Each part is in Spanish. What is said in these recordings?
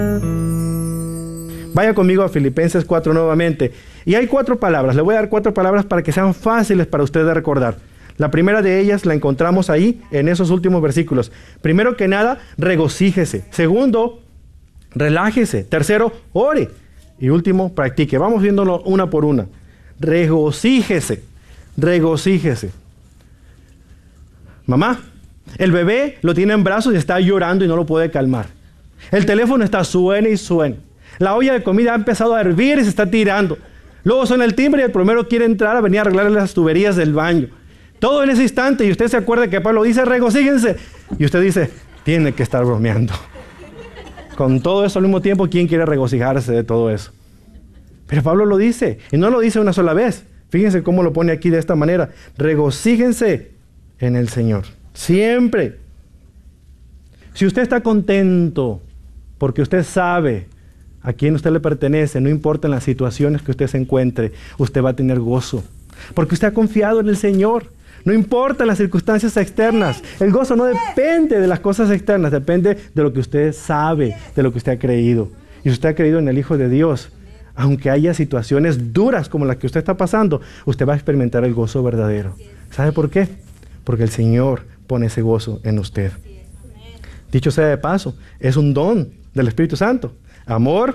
Vaya conmigo a Filipenses 4 nuevamente. Y hay 4 palabras. Le voy a dar 4 palabras para que sean fáciles para usted de recordar. La primera de ellas la encontramos ahí, en esos últimos versículos. Primero que nada, regocíjese. Segundo, relájese. Tercero, ore. Y último, practique. Vamos viéndolo una por una. Regocíjese. Regocíjese. Mamá, el bebé lo tiene en brazos y está llorando y no lo puede calmar. El teléfono está suena y suena. La olla de comida ha empezado a hervir y se está tirando. Luego suena el timbre y el plomero quiere entrar a venir a arreglar las tuberías del baño. Todo en ese instante, y usted se acuerda que Pablo dice, regocíjense. Y usted dice, tiene que estar bromeando. Con todo eso al mismo tiempo, ¿quién quiere regocijarse de todo eso? Pero Pablo lo dice, y no lo dice una sola vez. Fíjense cómo lo pone aquí de esta manera. Regocíjense en el Señor. Siempre. Si usted está contento, porque usted sabe a quién usted le pertenece, no importa en las situaciones que usted se encuentre, usted va a tener gozo. Porque usted ha confiado en el Señor. No importa las circunstancias externas. El gozo no depende de las cosas externas, depende de lo que usted sabe, de lo que usted ha creído. Y si usted ha creído en el Hijo de Dios, aunque haya situaciones duras como las que usted está pasando, usted va a experimentar el gozo verdadero. ¿Sabe por qué? Porque el Señor pone ese gozo en usted. Dicho sea de paso, es un don del Espíritu Santo. Amor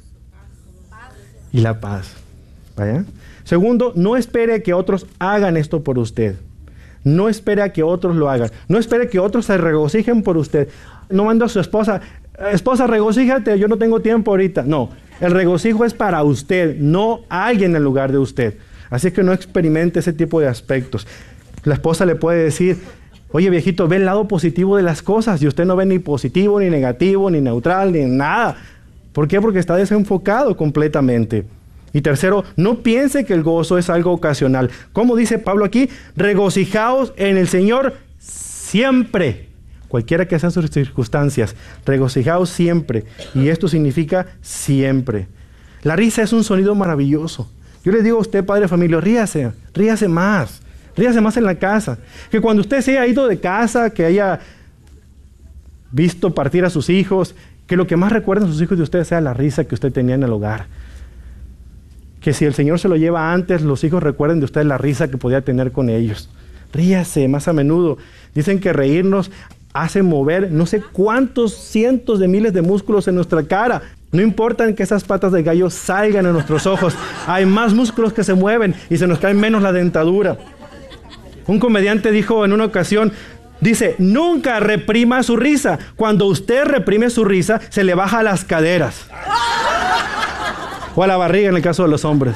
y la paz. ¿Vaya? Segundo, no espere que otros hagan esto por usted. No espere a que otros lo hagan. No espere que otros se regocijen por usted. No manda a su esposa, esposa, regocíjate, yo no tengo tiempo ahorita. No, el regocijo es para usted, no alguien en lugar de usted. Así que no experimente ese tipo de aspectos. La esposa le puede decir, oye viejito, ve el lado positivo de las cosas. Y usted no ve ni positivo, ni negativo, ni neutral, ni nada. ¿Por qué? Porque está desenfocado completamente. Y tercero, no piense que el gozo es algo ocasional. Como dice Pablo aquí, regocijaos en el Señor siempre. Cualquiera que sean sus circunstancias, regocijaos siempre. Y esto significa siempre. La risa es un sonido maravilloso. Yo le digo a usted, padre de familia, ríase, ríase más. Ríase más en la casa. Que cuando usted se haya ido de casa, que haya visto partir a sus hijos, que lo que más recuerden sus hijos de usted sea la risa que usted tenía en el hogar. Que si el Señor se lo lleva antes, los hijos recuerden de usted la risa que podía tener con ellos. Ríase más a menudo. Dicen que reírnos hace mover no sé cuántos cientos de miles de músculos en nuestra cara. No importa que esas patas de gallo salgan en nuestros ojos. Hay más músculos que se mueven y se nos cae menos la dentadura. Un comediante dijo en una ocasión, dice, nunca reprima su risa. Cuando usted reprime su risa, se le baja a las caderas. O a la barriga en el caso de los hombres.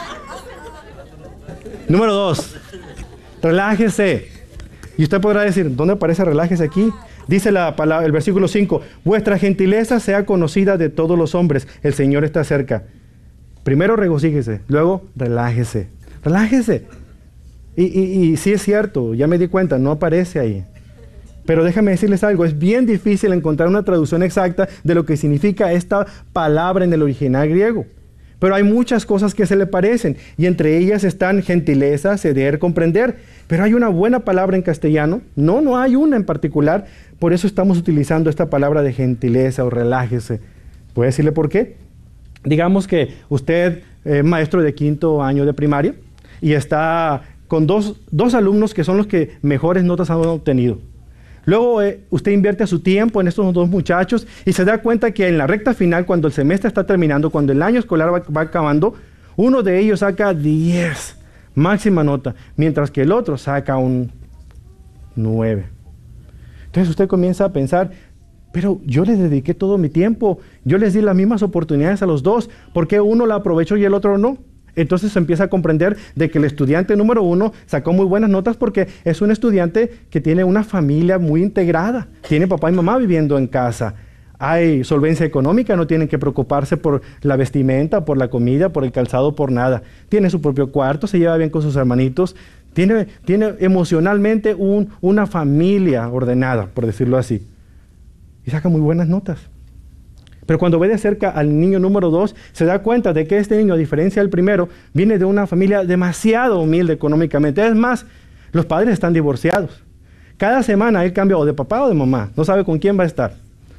Número 2. Relájese. Y usted podrá decir, ¿dónde aparece relájese aquí? Dice la palabra, el versículo 5. Vuestra gentileza sea conocida de todos los hombres. El Señor está cerca. Primero regocíjese, luego relájese. Relájese. Y sí es cierto, ya me di cuenta, no aparece ahí. Pero déjame decirles algo, es bien difícil encontrar una traducción exacta de lo que significa esta palabra en el original griego. Pero hay muchas cosas que se le parecen, y entre ellas están gentileza, ceder, comprender. Pero hay una buena palabra en castellano, no hay una en particular, por eso estamos utilizando esta palabra de gentileza o relájese. ¿Puede decirle por qué? Digamos que usted es maestro de 5º año de primaria, y está con dos alumnos que son los que mejores notas han obtenido. Luego usted invierte su tiempo en estos 2 muchachos y se da cuenta que en la recta final, cuando el semestre está terminando, cuando el año escolar va acabando, uno de ellos saca 10, máxima nota, mientras que el otro saca un 9. Entonces usted comienza a pensar, pero yo les dediqué todo mi tiempo, yo les di las mismas oportunidades a los 2, ¿por qué uno la aprovechó y el otro no? Entonces se empieza a comprender de que el estudiante número 1 sacó muy buenas notas porque es un estudiante que tiene una familia muy integrada. Tiene papá y mamá viviendo en casa. Hay solvencia económica, no tienen que preocuparse por la vestimenta, por la comida, por el calzado, por nada. Tiene su propio cuarto, se lleva bien con sus hermanitos. Tiene emocionalmente una familia ordenada, por decirlo así. Y saca muy buenas notas. Pero cuando ve de cerca al niño número 2, se da cuenta de que este niño, a diferencia del primero, viene de una familia demasiado humilde económicamente. Es más, los padres están divorciados. Cada semana él cambia o de papá o de mamá. No sabe con quién va a estar.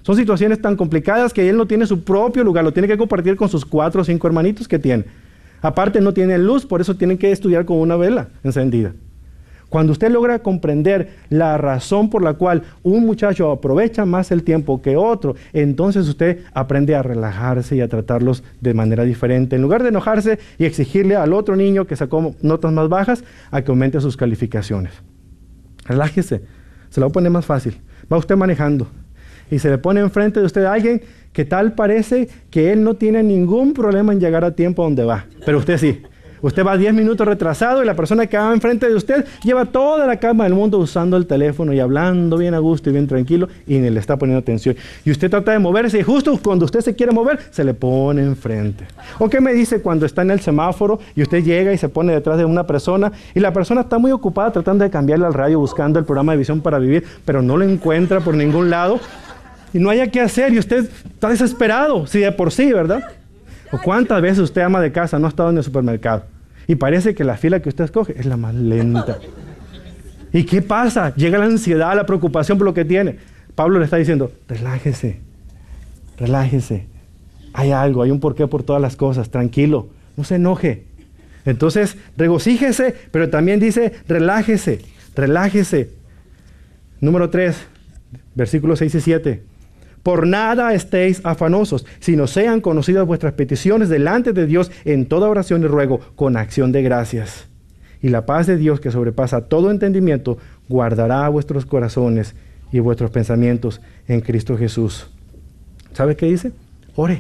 Son situaciones tan complicadas que él no tiene su propio lugar, lo tiene que compartir con sus 4 o 5 hermanitos que tiene. Aparte no tienen luz, por eso tienen que estudiar con una vela encendida. Cuando usted logra comprender la razón por la cual un muchacho aprovecha más el tiempo que otro, entonces usted aprende a relajarse y a tratarlos de manera diferente. En lugar de enojarse y exigirle al otro niño que sacó notas más bajas, a que aumente sus calificaciones. Relájese, se lo voy a poner más fácil. Va usted manejando y se le pone enfrente de usted a alguien que tal parece que él no tiene ningún problema en llegar a tiempo a donde va, pero usted sí. Usted va 10 minutos retrasado y la persona que va enfrente de usted lleva toda la calma del mundo usando el teléfono y hablando bien a gusto y bien tranquilo y ni le está poniendo atención. Y usted trata de moverse y justo cuando usted se quiere mover, se le pone enfrente. ¿O qué me dice cuando está en el semáforo y usted llega y se pone detrás de una persona y la persona está muy ocupada tratando de cambiarle al radio buscando el programa de Visión para Vivir, pero no lo encuentra por ningún lado y no haya qué hacer y usted está desesperado, si de por sí, ¿verdad? ¿O cuántas veces usted, ama de casa, no ha estado en el supermercado? Y parece que la fila que usted escoge es la más lenta. ¿Y qué pasa? Llega la ansiedad, la preocupación por lo que tiene. Pablo le está diciendo, relájese, relájese. Hay algo, hay un porqué por todas las cosas, tranquilo, no se enoje. Entonces, regocíjese, pero también dice, relájese, relájese. Número 3, versículos 6 y 7. Por nada estéis afanosos, sino sean conocidas vuestras peticiones delante de Dios en toda oración y ruego, con acción de gracias. Y la paz de Dios, que sobrepasa todo entendimiento, guardará vuestros corazones y vuestros pensamientos en Cristo Jesús. ¿Sabe qué dice? Ore.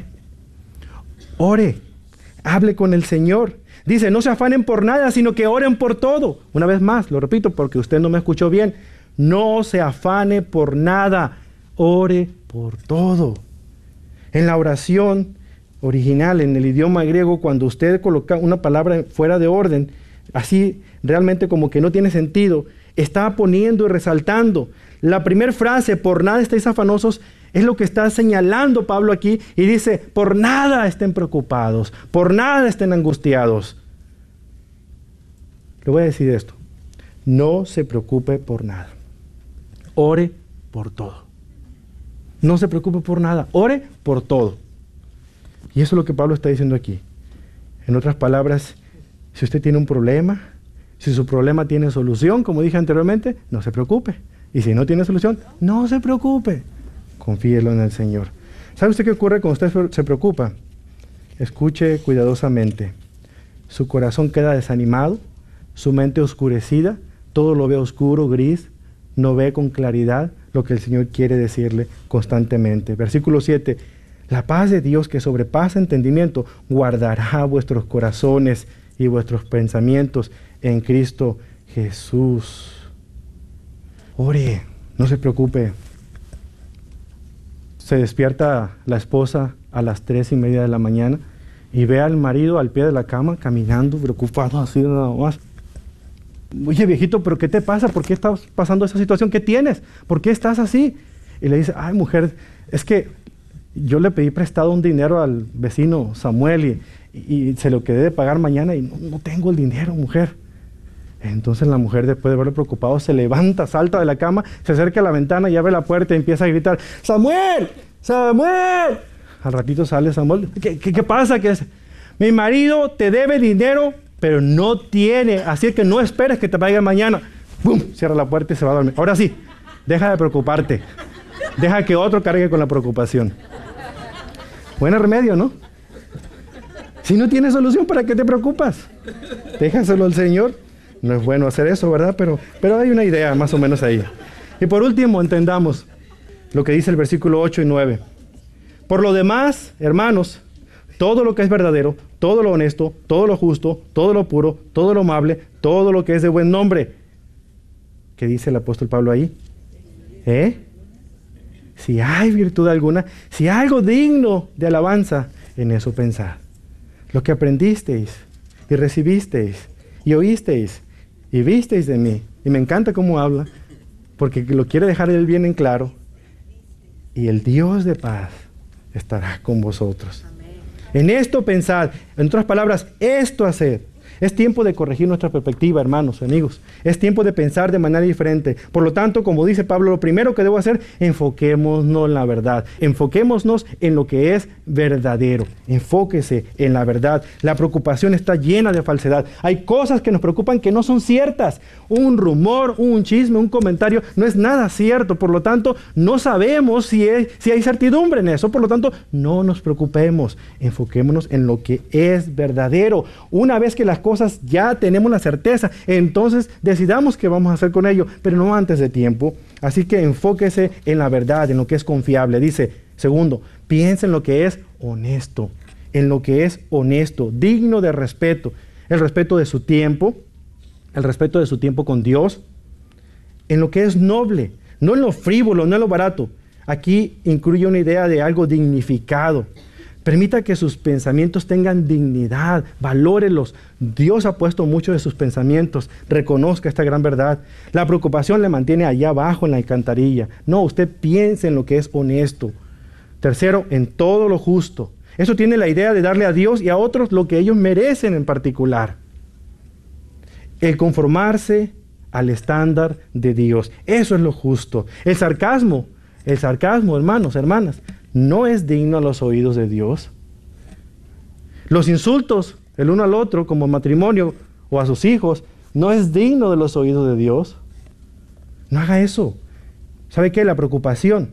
Ore. Hable con el Señor. Dice, no se afanen por nada, sino que oren por todo. Una vez más, lo repito porque usted no me escuchó bien. No se afane por nada. Ore por todo. En la oración original, en el idioma griego, cuando usted coloca una palabra fuera de orden, así realmente como que no tiene sentido, está poniendo y resaltando. La primera frase, por nada estéis afanosos, es lo que está señalando Pablo aquí y dice, por nada estén preocupados, por nada estén angustiados. Le voy a decir esto, no se preocupe por nada. Ore por todo. No se preocupe por nada, ore por todo. Y eso es lo que Pablo está diciendo aquí. En otras palabras, si usted tiene un problema, si su problema tiene solución, como dije anteriormente, no se preocupe. Y si no tiene solución, no se preocupe. Confíelo en el Señor. ¿Sabe usted qué ocurre cuando usted se preocupa? Escuche cuidadosamente. Su corazón queda desanimado, su mente oscurecida, todo lo ve oscuro, gris, no ve con claridad lo que el Señor quiere decirle constantemente. Versículo 7. La paz de Dios que sobrepasa entendimiento guardará vuestros corazones y vuestros pensamientos en Cristo Jesús. Ore, no se preocupe. Se despierta la esposa a las 3:30 de la mañana y ve al marido al pie de la cama caminando, preocupado así nada más. Oye, viejito, ¿pero qué te pasa? ¿Por qué estás pasando esa situación? ¿Qué tienes? ¿Por qué estás así? Y le dice, ay, mujer, es que yo le pedí prestado un dinero al vecino Samuel y se lo quedé de pagar mañana y no tengo el dinero, mujer. Entonces la mujer, después de verlo preocupado, se levanta, salta de la cama, se acerca a la ventana y abre la puerta y empieza a gritar, ¡Samuel! ¡Samuel! Al ratito sale Samuel, ¿qué pasa? ¿Qué es? Mi marido te debe dinero, pero no tiene, así que no esperes que te paguen mañana. ¡Bum! Cierra la puerta y se va a dormir. Ahora sí, deja de preocuparte. Deja que otro cargue con la preocupación. Buen remedio, ¿no? Si no tienes solución, ¿para qué te preocupas? Déjaselo al Señor. No es bueno hacer eso, ¿verdad? Pero hay una idea más o menos ahí. Y por último, entendamos lo que dice el versículo 8 y 9. Por lo demás, hermanos, todo lo que es verdadero, todo lo honesto, todo lo justo, todo lo puro, todo lo amable, todo lo que es de buen nombre. ¿Qué dice el apóstol Pablo ahí? Si hay virtud alguna, si hay algo digno de alabanza, en eso pensad. Lo que aprendisteis y recibisteis y oísteis y visteis de mí. Y me encanta cómo habla, porque lo quiere dejar él bien en claro. Y el Dios de paz estará con vosotros. En esto pensad, en otras palabras, esto haced. Es tiempo de corregir nuestra perspectiva, hermanos, amigos. Es tiempo de pensar de manera diferente. Por lo tanto, como dice Pablo, lo primero que debo hacer, enfoquémonos en la verdad. Enfoquémonos en lo que es verdadero. Enfóquese en la verdad. La preocupación está llena de falsedad. Hay cosas que nos preocupan que no son ciertas. Un rumor, un chisme, un comentario, no es nada cierto. Por lo tanto, no sabemos si hay certidumbre en eso. Por lo tanto, no nos preocupemos. Enfoquémonos en lo que es verdadero. Una vez que las cosas ya tenemos la certeza, entonces decidamos qué vamos a hacer con ello, pero no antes de tiempo. Así que enfóquese en la verdad, en lo que es confiable. Dice, segundo, piense en lo que es honesto, en lo que es honesto, digno de respeto. El respeto de su tiempo, el respeto de su tiempo con Dios, en lo que es noble, no en lo frívolo, no en lo barato. Aquí incluye una idea de algo dignificado. Permita que sus pensamientos tengan dignidad, valórelos. Dios ha puesto mucho de sus pensamientos. Reconozca esta gran verdad. La preocupación le mantiene allá abajo en la alcantarilla. No, usted piense en lo que es honesto. Tercero, en todo lo justo. Eso tiene la idea de darle a Dios y a otros lo que ellos merecen en particular. El conformarse al estándar de Dios. Eso es lo justo. El sarcasmo, hermanos, hermanas, no es digno a los oídos de Dios. Los insultos el uno al otro como matrimonio o a sus hijos no es digno de los oídos de Dios. No haga eso. ¿Sabe qué? La preocupación,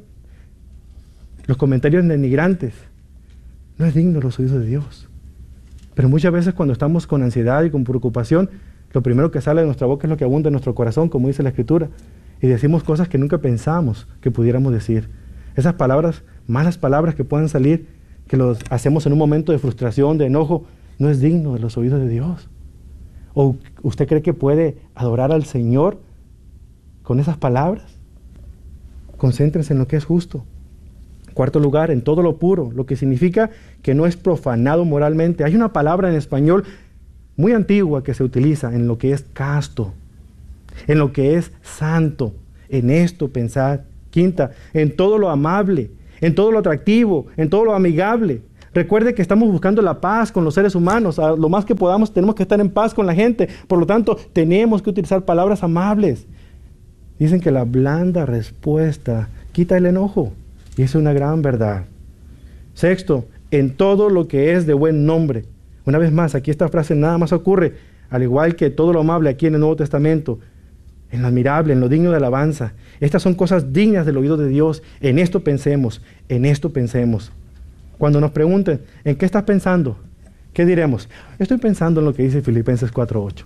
los comentarios denigrantes, no es digno de los oídos de Dios. Pero muchas veces cuando estamos con ansiedad y con preocupación, lo primero que sale de nuestra boca es lo que abunda en nuestro corazón, como dice la Escritura. Y decimos cosas que nunca pensamos que pudiéramos decir. Esas palabras, malas palabras que puedan salir, que los hacemos en un momento de frustración, de enojo, no es digno de los oídos de Dios. ¿O usted cree que puede adorar al Señor con esas palabras? Concéntrense en lo que es justo. Cuarto lugar, en todo lo puro, lo que significa que no es profanado moralmente. Hay una palabra en español muy antigua que se utiliza en lo que es casto, en lo que es santo. En esto pensad. Quinta, en todo lo amable, en todo lo atractivo, en todo lo amigable. Recuerde que estamos buscando la paz con los seres humanos. A lo más que podamos tenemos que estar en paz con la gente. Por lo tanto, tenemos que utilizar palabras amables. Dicen que la blanda respuesta quita el enojo. Y es una gran verdad. Sexto, en todo lo que es de buen nombre. Una vez más, aquí esta frase nada más ocurre, al igual que todo lo amable aquí en el Nuevo Testamento, en lo admirable, en lo digno de alabanza. Estas son cosas dignas del oído de Dios. En esto pensemos, en esto pensemos. Cuando nos pregunten, ¿en qué estás pensando? ¿Qué diremos? Estoy pensando en lo que dice Filipenses 4:8.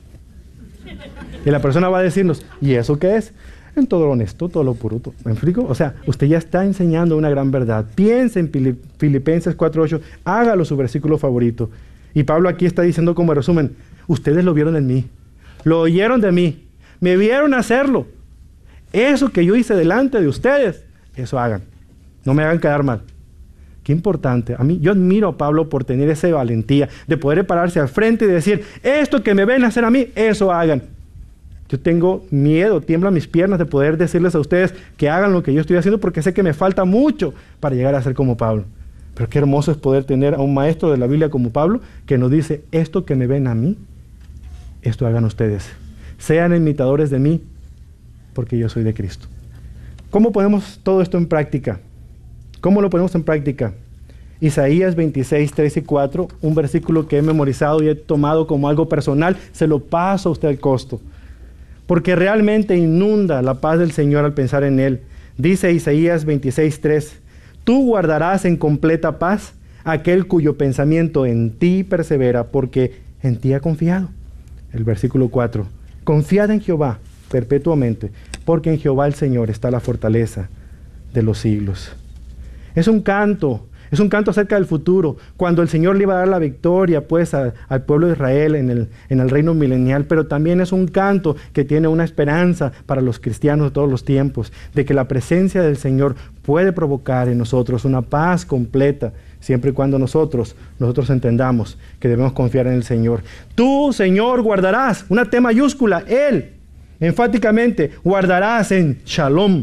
Y la persona va a decirnos, ¿y eso qué es? En todo lo honesto, todo lo puro. ¿Me explico? O sea, usted ya está enseñando una gran verdad. Piense en Filipenses 4:8, hágalo su versículo favorito. Y Pablo aquí está diciendo como resumen, ustedes lo vieron en mí, lo oyeron de mí, me vieron hacerlo. Eso que yo hice delante de ustedes, eso hagan. No me hagan quedar mal. Qué importante. Yo admiro a Pablo por tener esa valentía de poder pararse al frente y decir, esto que me ven hacer a mí, eso hagan. Yo tengo miedo, tiemblan mis piernas de poder decirles a ustedes que hagan lo que yo estoy haciendo porque sé que me falta mucho para llegar a ser como Pablo. Pero qué hermoso es poder tener a un maestro de la Biblia como Pablo que nos dice, esto que me ven a mí, esto hagan ustedes. Sean imitadores de mí, porque yo soy de Cristo. ¿Cómo ponemos todo esto en práctica? ¿Cómo lo ponemos en práctica? Isaías 26, 3 y 4, un versículo que he memorizado y he tomado como algo personal, se lo paso a usted al costo. Porque realmente inunda la paz del Señor al pensar en Él. Dice Isaías 26, 3, tú guardarás en completa paz aquel cuyo pensamiento en ti persevera, porque en ti ha confiado. El versículo 4, confiad en Jehová perpetuamente, porque en Jehová el Señor está la fortaleza de los siglos. Es un canto acerca del futuro, cuando el Señor le iba a dar la victoria pues al pueblo de Israel en el reino milenial, pero también es un canto que tiene una esperanza para los cristianos de todos los tiempos, de que la presencia del Señor puede provocar en nosotros una paz completa, siempre y cuando nosotros entendamos que debemos confiar en el Señor. Tú, Señor, guardarás, una T mayúscula, Él, enfáticamente, guardarás en Shalom.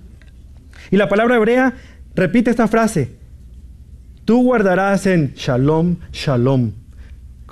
Y la palabra hebrea repite esta frase, tú guardarás en Shalom, Shalom.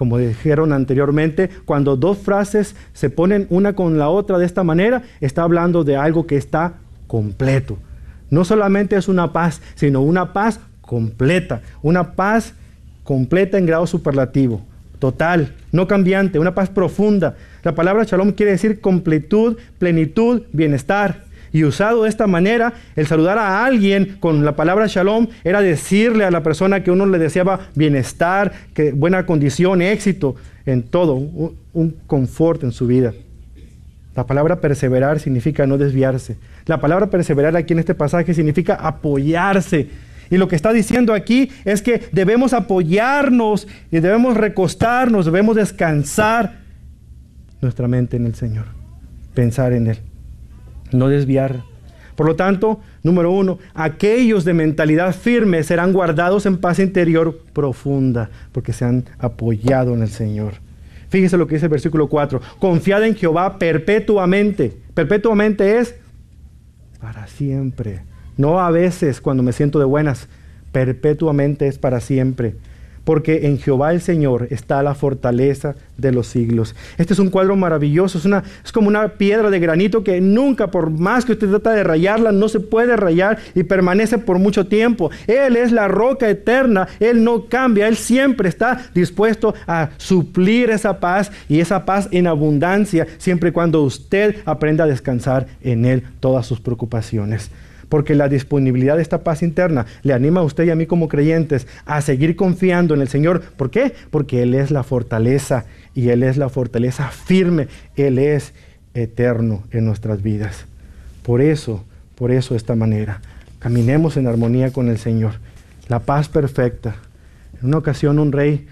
Como dijeron anteriormente, cuando dos frases se ponen una con la otra de esta manera, está hablando de algo que está completo. No solamente es una paz, sino una paz completa. Una paz completa en grado superlativo, total, no cambiante, una paz profunda. La palabra shalom quiere decir completud, plenitud, bienestar. Y usado de esta manera, el saludar a alguien con la palabra shalom era decirle a la persona que uno le deseaba bienestar, que buena condición, éxito en todo, un confort en su vida. La palabra perseverar significa no desviarse. La palabra perseverar aquí en este pasaje significa apoyarse. Y lo que está diciendo aquí es que debemos apoyarnos y debemos recostarnos, debemos descansar nuestra mente en el Señor, pensar en Él, no desviar. Por lo tanto, número 1, aquellos de mentalidad firme serán guardados en paz interior profunda, porque se han apoyado en el Señor. Fíjese lo que dice el versículo 4. Confiad en Jehová perpetuamente. Perpetuamente es para siempre. No a veces cuando me siento de buenas. Perpetuamente es para siempre. Porque en Jehová el Señor está la fortaleza de los siglos. Este es un cuadro maravilloso. Es como una piedra de granito que nunca, por más que usted trata de rayarla, no se puede rayar y permanece por mucho tiempo. Él es la roca eterna. Él no cambia. Él siempre está dispuesto a suplir esa paz y esa paz en abundancia, siempre y cuando usted aprenda a descansar en Él todas sus preocupaciones. Porque la disponibilidad de esta paz interna le anima a usted y a mí como creyentes a seguir confiando en el Señor. ¿Por qué? Porque Él es la fortaleza y Él es la fortaleza firme. Él es eterno en nuestras vidas. Por eso de esta manera, caminemos en armonía con el Señor. La paz perfecta. En una ocasión un rey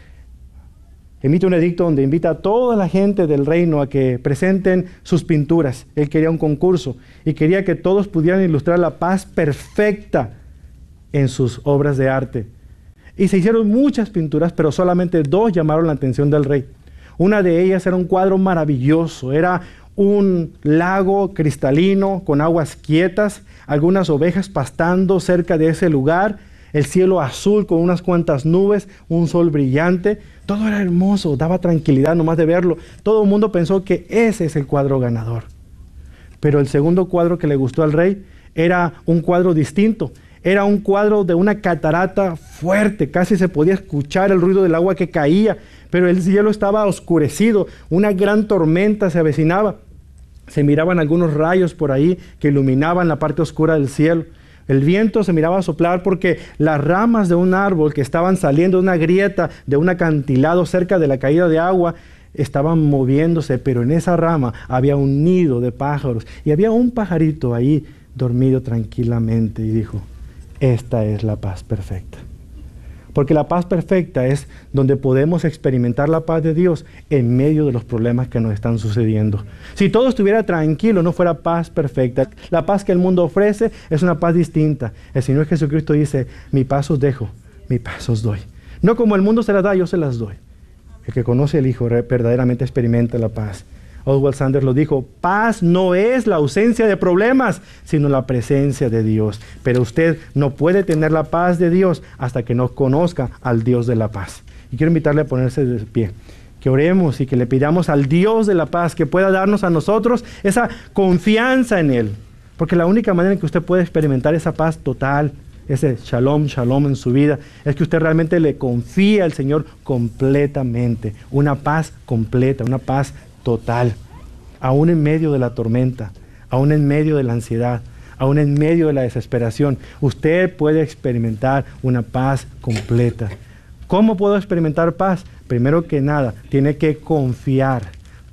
emite un edicto donde invita a toda la gente del reino a que presenten sus pinturas. Él quería un concurso y quería que todos pudieran ilustrar la paz perfecta en sus obras de arte. Y se hicieron muchas pinturas, pero solamente 2 llamaron la atención del rey. Una de ellas era un cuadro maravilloso, era un lago cristalino con aguas quietas, algunas ovejas pastando cerca de ese lugar, el cielo azul con unas cuantas nubes, un sol brillante. Todo era hermoso, daba tranquilidad nomás de verlo. Todo el mundo pensó que ese es el cuadro ganador. Pero el segundo cuadro que le gustó al rey era un cuadro distinto. Era un cuadro de una catarata fuerte, casi se podía escuchar el ruido del agua que caía, pero el cielo estaba oscurecido, una gran tormenta se avecinaba. Se miraban algunos rayos por ahí que iluminaban la parte oscura del cielo. El viento se miraba soplar porque las ramas de un árbol que estaban saliendo de una grieta, de un acantilado cerca de la caída de agua, estaban moviéndose, pero en esa rama había un nido de pájaros y había un pajarito ahí dormido tranquilamente y dijo, esta es la paz perfecta. Porque la paz perfecta es donde podemos experimentar la paz de Dios en medio de los problemas que nos están sucediendo. Si todo estuviera tranquilo, no fuera paz perfecta. La paz que el mundo ofrece es una paz distinta. El Señor Jesucristo dice, mi paz os dejo, mi paz os doy. No como el mundo se las da, yo se las doy. El que conoce al Hijo verdaderamente experimenta la paz. Oswald Sanders lo dijo, paz no es la ausencia de problemas, sino la presencia de Dios. Pero usted no puede tener la paz de Dios hasta que no conozca al Dios de la paz. Y quiero invitarle a ponerse de pie, que oremos y que le pidamos al Dios de la paz que pueda darnos a nosotros esa confianza en Él. Porque la única manera en que usted puede experimentar esa paz total, ese shalom, shalom en su vida, es que usted realmente le confíe al Señor completamente. Una paz completa, una paz total, aún en medio de la tormenta, aún en medio de la ansiedad, aún en medio de la desesperación, usted puede experimentar una paz completa. ¿Cómo puedo experimentar paz? Primero que nada, tiene que confiar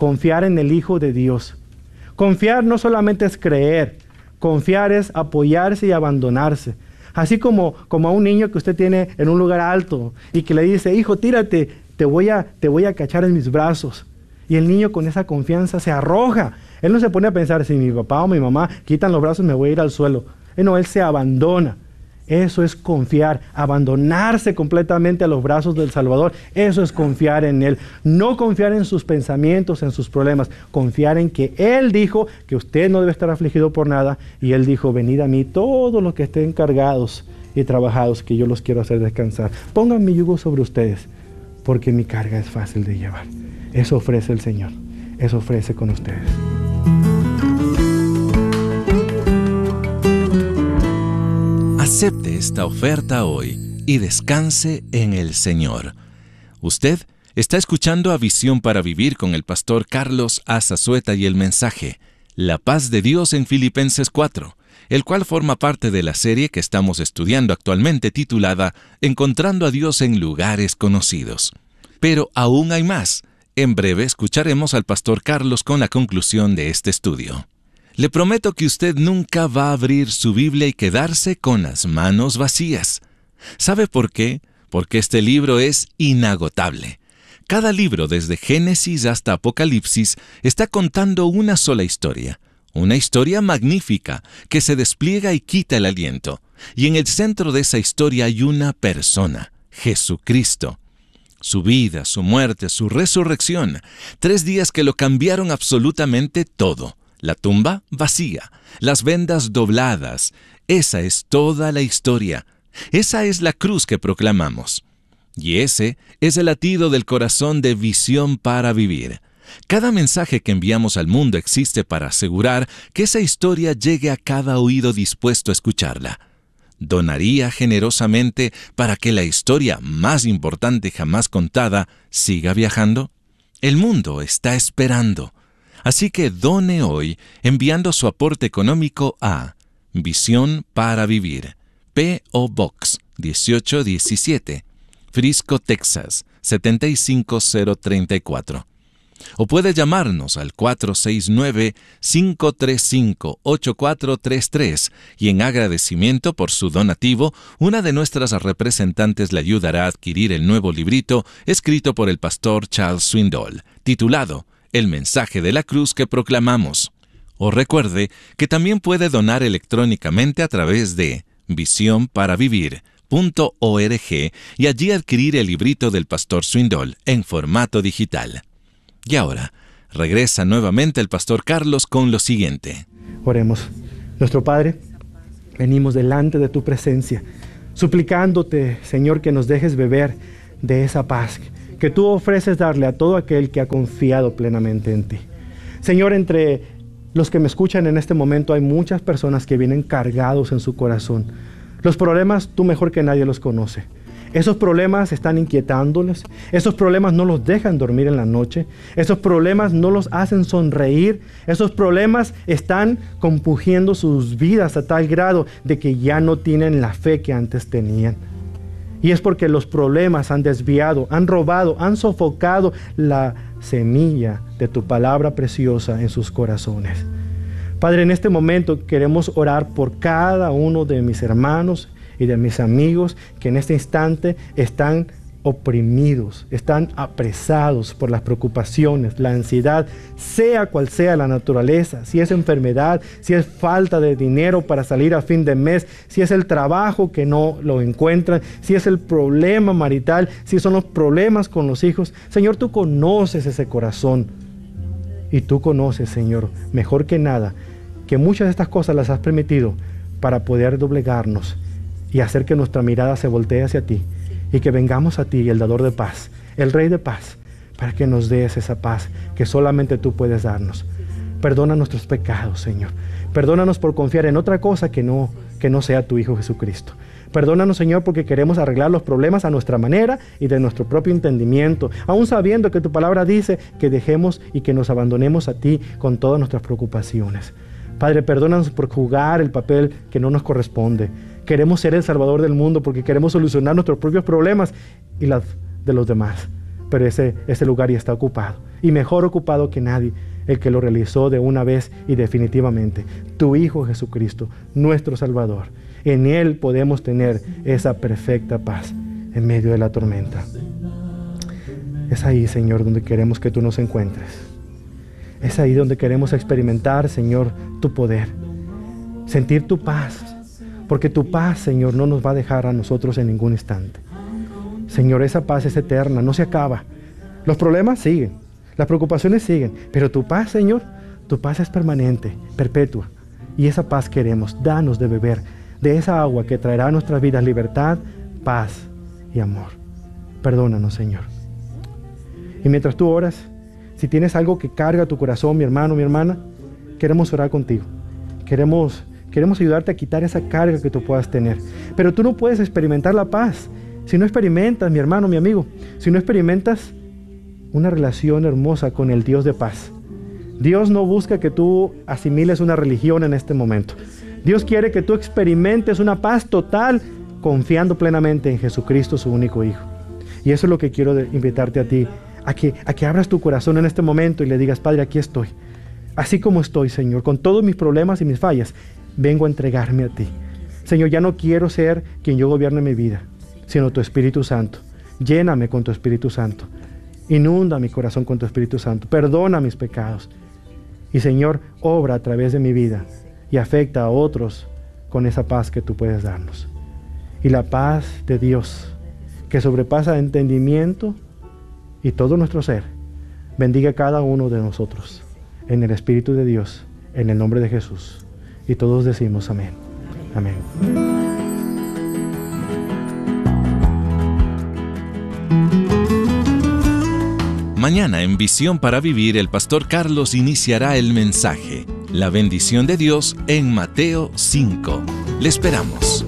en el Hijo de Dios. Confiar no solamente es creer, confiar es apoyarse y abandonarse. Así como a un niño que usted tiene en un lugar alto y que le dice, hijo, tírate, te voy a cachar en mis brazos. Y el niño con esa confianza se arroja. Él no se pone a pensar, si mi papá o mi mamá quitan los brazos me voy a ir al suelo. No, él se abandona. Eso es confiar, abandonarse completamente a los brazos del Salvador. Eso es confiar en Él. No confiar en sus pensamientos, en sus problemas. Confiar en que Él dijo que usted no debe estar afligido por nada. Y Él dijo, venid a mí todos los que estén cargados y trabajados, que yo los quiero hacer descansar. Pongan mi yugo sobre ustedes. porque mi carga es fácil de llevar. Eso ofrece el Señor, eso ofrece con ustedes. Acepte esta oferta hoy y descanse en el Señor. Usted está escuchando a Visión para Vivir con el pastor Carlos A. Zazueta y el mensaje La paz de Dios en Filipenses 4, el cual forma parte de la serie que estamos estudiando actualmente titulada Encontrando a Dios en lugares conocidos. Pero aún hay más. En breve escucharemos al pastor Carlos con la conclusión de este estudio. Le prometo que usted nunca va a abrir su Biblia y quedarse con las manos vacías. ¿Sabe por qué? Porque este libro es inagotable. Cada libro, desde Génesis hasta Apocalipsis, está contando una sola historia. Una historia magnífica que se despliega y quita el aliento. Y en el centro de esa historia hay una persona, Jesucristo. Su vida, su muerte, su resurrección. 3 días que lo cambiaron absolutamente todo. La tumba vacía, las vendas dobladas. Esa es toda la historia. Esa es la cruz que proclamamos. Y ese es el latido del corazón de Visión para Vivir. Cada mensaje que enviamos al mundo existe para asegurar que esa historia llegue a cada oído dispuesto a escucharla. ¿Donaría generosamente para que la historia más importante jamás contada siga viajando? El mundo está esperando. Así que done hoy enviando su aporte económico a Visión para Vivir, P.O. Box 1817, Frisco, Texas 75034. O puede llamarnos al 469-535-8433 y en agradecimiento por su donativo, una de nuestras representantes le ayudará a adquirir el nuevo librito escrito por el pastor Charles Swindoll, titulado El mensaje de la cruz que proclamamos. O recuerde que también puede donar electrónicamente a través de visionparavivir.org y allí adquirir el librito del pastor Swindoll en formato digital. Y ahora, regresa nuevamente el pastor Carlos con lo siguiente. Oremos. Nuestro Padre, venimos delante de tu presencia, suplicándote, Señor, que nos dejes beber de esa paz que tú ofreces darle a todo aquel que ha confiado plenamente en ti. Señor, entre los que me escuchan en este momento hay muchas personas que vienen cargados en su corazón. Los problemas tú mejor que nadie los conoces. Esos problemas están inquietándoles, esos problemas no los dejan dormir en la noche, esos problemas no los hacen sonreír, esos problemas están compungiendo sus vidas a tal grado de que ya no tienen la fe que antes tenían. Y es porque los problemas han desviado, han robado, han sofocado la semilla de tu palabra preciosa en sus corazones. Padre, en este momento queremos orar por cada uno de mis hermanos y de mis amigos que en este instante están oprimidos, están apresados por las preocupaciones, la ansiedad, sea cual sea la naturaleza, si es enfermedad, si es falta de dinero para salir a fin de mes, si es el trabajo que no lo encuentran, si es el problema marital, si son los problemas con los hijos. Señor, tú conoces ese corazón y tú conoces, Señor, mejor que nada, que muchas de estas cosas las has permitido para poder doblegarnos y hacer que nuestra mirada se voltee hacia ti y que vengamos a ti, el dador de paz, el Rey de paz, para que nos des esa paz que solamente tú puedes darnos. Perdona nuestros pecados, Señor. Perdónanos por confiar en otra cosa que no sea tu Hijo Jesucristo. Perdónanos, Señor, porque queremos arreglar los problemas a nuestra manera y de nuestro propio entendimiento, aún sabiendo que tu palabra dice que dejemos y que nos abandonemos a ti con todas nuestras preocupaciones. Padre, perdónanos por jugar el papel que no nos corresponde. Queremos ser el Salvador del mundo porque queremos solucionar nuestros propios problemas y los de los demás. Pero ese lugar ya está ocupado. Y mejor ocupado que nadie, el que lo realizó de una vez y definitivamente. Tu Hijo Jesucristo, nuestro Salvador. En Él podemos tener esa perfecta paz en medio de la tormenta. Es ahí, Señor, donde queremos que tú nos encuentres. Es ahí donde queremos experimentar, Señor, tu poder. Sentir tu paz. Porque tu paz, Señor, no nos va a dejar a nosotros en ningún instante. Señor, esa paz es eterna, no se acaba. Los problemas siguen, las preocupaciones siguen, pero tu paz, Señor, tu paz es permanente, perpetua. Y esa paz queremos, danos de beber, de esa agua que traerá a nuestras vidas libertad, paz y amor. Perdónanos, Señor. Y mientras tú oras, si tienes algo que carga tu corazón, mi hermano, mi hermana, queremos orar contigo. Queremos ayudarte a quitar esa carga que tú puedas tener. Pero tú no puedes experimentar la paz si no experimentas, mi hermano, mi amigo, si no experimentas una relación hermosa con el Dios de paz. Dios no busca que tú asimiles una religión en este momento. Dios quiere que tú experimentes una paz total, confiando plenamente en Jesucristo, su único Hijo. Y eso es lo que quiero invitarte a ti, a que abras tu corazón en este momento y le digas: Padre, aquí estoy. Así como estoy, Señor, con todos mis problemas y mis fallas, vengo a entregarme a ti. Señor, ya no quiero ser quien yo gobierne mi vida, sino tu Espíritu Santo. Lléname con tu Espíritu Santo. Inunda mi corazón con tu Espíritu Santo. Perdona mis pecados. Y Señor, obra a través de mi vida y afecta a otros con esa paz que tú puedes darnos. Y la paz de Dios, que sobrepasa entendimiento y todo nuestro ser, bendiga a cada uno de nosotros. En el Espíritu de Dios, en el nombre de Jesús. Y todos decimos amén. Amén. Mañana en Visión para Vivir, el pastor Carlos iniciará el mensaje, la bendición de Dios en Mateo 5. Le esperamos.